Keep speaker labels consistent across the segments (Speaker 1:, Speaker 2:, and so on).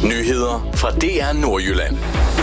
Speaker 1: Nyheder fra DR Nordjylland.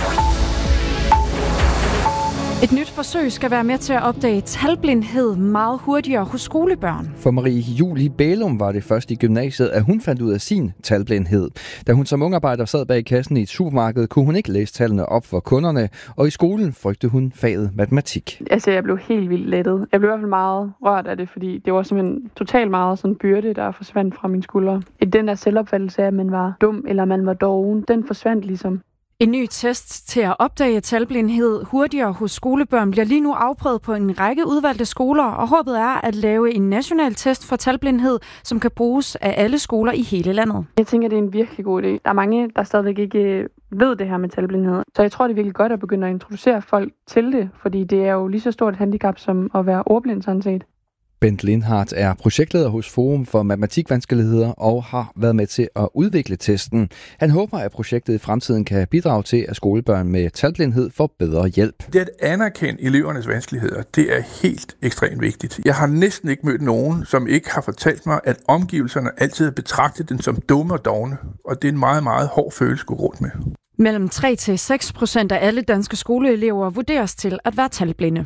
Speaker 2: Et nyt forsøg skal være med til at opdage talblindhed meget hurtigere hos skolebørn.
Speaker 3: For Marie Julie Bælum var det først i gymnasiet, at hun fandt ud af sin talblindhed. Da hun som ungarbejder sad bag kassen i et supermarked, kunne hun ikke læse tallene op for kunderne, og i skolen frygtede hun faget matematik.
Speaker 4: Altså, jeg blev helt vildt lettet. Jeg blev i hvert fald meget rørt af det, fordi det var simpelthen totalt meget sådan en byrde, der forsvandt fra mine skuldre. Den der selvopfattelse af, at man var dum eller man var doven, den forsvandt ligesom.
Speaker 2: En ny test til at opdage talblindhed hurtigere hos skolebørn bliver lige nu afprøvet på en række udvalgte skoler, og håbet er at lave en national test for talblindhed, som kan bruges af alle skoler i hele landet.
Speaker 4: Jeg tænker, det er en virkelig god idé. Der er mange, der stadigvæk ikke ved det her med talblindhed. Så jeg tror, det er virkelig godt at begynde at introducere folk til det, fordi det er jo lige så stort et handicap som at være ordblind sådan set.
Speaker 3: Bent Lindhardt er projektleder hos Forum for Matematikvanskeligheder og har været med til at udvikle testen. Han håber, at projektet i fremtiden kan bidrage til, at skolebørn med talblindhed får bedre hjælp.
Speaker 5: Det at anerkende elevernes vanskeligheder, det er helt ekstremt vigtigt. Jeg har næsten ikke mødt nogen, som ikke har fortalt mig, at omgivelserne altid har betragtet den som dumme og dovne, og det er en meget, meget hård følelse at gå rundt med.
Speaker 2: Mellem 3-6% af alle danske skoleelever vurderes til at være talblinde.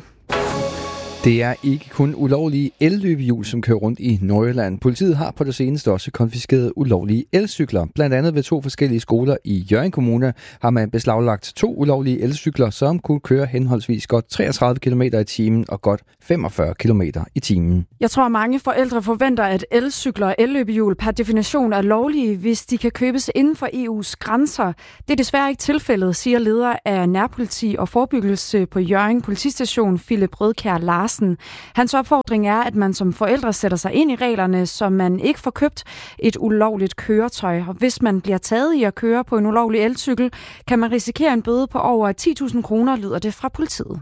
Speaker 3: Det er ikke kun ulovlige elløbehjul, som kører rundt i Nordjylland. Politiet har på det seneste også konfiskeret ulovlige elcykler. Blandt andet ved 2 forskellige skoler i Hjørring Kommune har man beslaglagt 2 ulovlige elcykler, som kunne køre henholdsvis godt 33 km i timen og godt 45 km i timen.
Speaker 2: Jeg tror, mange forældre forventer, at elcykler og elløbehjul per definition er lovlige, hvis de kan købes inden for EU's grænser. Det er desværre ikke tilfældet, siger leder af nærpoliti og forebyggelse på Hjørring politistation, Philip Rødkjær Larsen. Hans opfordring er, at man som forældre sætter sig ind i reglerne, så man ikke får købt et ulovligt køretøj. Og hvis man bliver taget i at køre på en ulovlig elcykel, kan man risikere en bøde på over 10.000 kroner, lyder det fra politiet.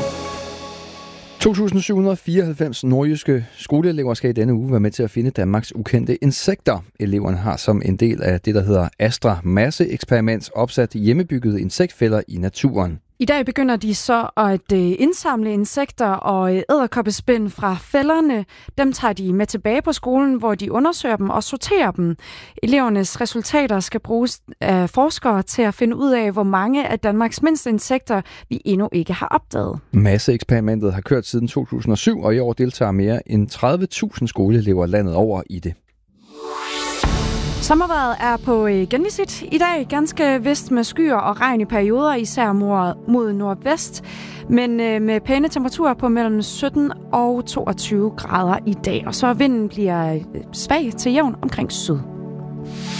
Speaker 3: 2.794 nordjyske skoleelever skal i denne uge være med til at finde Danmarks ukendte insekter. Eleverne har som en del af det, der hedder Astra Masse-eksperiment, opsat hjemmebyggede insektfælder i naturen.
Speaker 2: I dag begynder de så at indsamle insekter og edderkoppespind fra fælderne. Dem tager de med tilbage på skolen, hvor de undersøger dem og sorterer dem. Elevernes resultater skal bruges af forskere til at finde ud af, hvor mange af Danmarks mindste insekter vi endnu ikke har opdaget.
Speaker 3: Masseeksperimentet har kørt siden 2007, og i år deltager mere end 30.000 skoleelever landet over i det.
Speaker 2: Sommervejret er på genvisit i dag, ganske vist med skyer og regn i perioder, især mod nordvest, men med pæne temperaturer på mellem 17 og 22 grader i dag. Og så vinden bliver svag til jævn omkring syd.